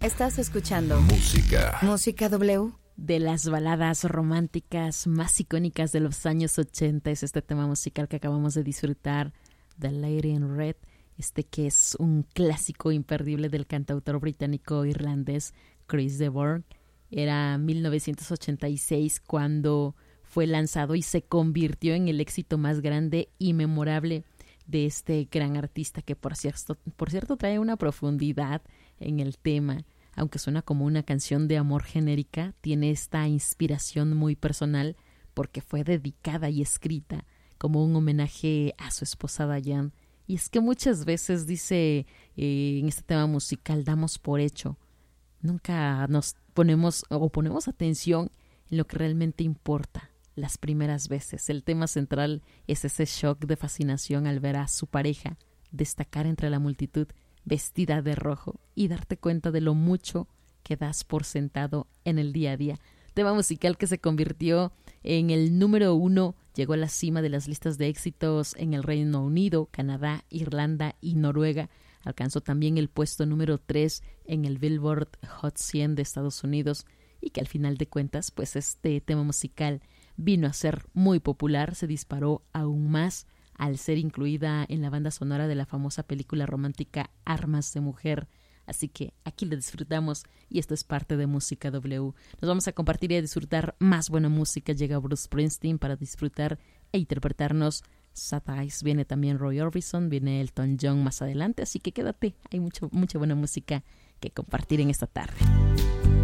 Estás escuchando Música W. De las baladas románticas más icónicas de los años 80 es este tema musical que acabamos de disfrutar, The Lady in Red, que es un clásico imperdible del cantautor británico-irlandés Chris de Burgh. Era 1986 cuando fue lanzado y se convirtió en el éxito más grande y memorable de este gran artista que por cierto trae una profundidad en el tema. Aunque suena como una canción de amor genérica, tiene esta inspiración muy personal porque fue dedicada y escrita como un homenaje a su esposa Diane. Y es que muchas veces dice en este tema musical, damos por hecho. Nunca nos ponemos atención en lo que realmente importa las primeras veces. El tema central es ese shock de fascinación al ver a su pareja destacar entre la multitud vestida de rojo y darte cuenta de lo mucho que das por sentado en el día a día. Tema musical que se convirtió en el número 1, llegó a la cima de las listas de éxitos en el Reino Unido, Canadá, Irlanda y Noruega. Alcanzó también el puesto número 3 en el Billboard Hot 100 de Estados Unidos y que al final de cuentas, pues este tema musical vino a ser muy popular, se disparó aún más al ser incluida en la banda sonora de la famosa película romántica Armas de Mujer. Así que aquí lo disfrutamos y esto es parte de Música W. Nos vamos a compartir y a disfrutar más buena música. Llega Bruce Springsteen para disfrutar e interpretarnos Sad Eyes. Viene también Roy Orbison, viene Elton John más adelante. Así que quédate, hay mucha buena música que compartir en esta tarde.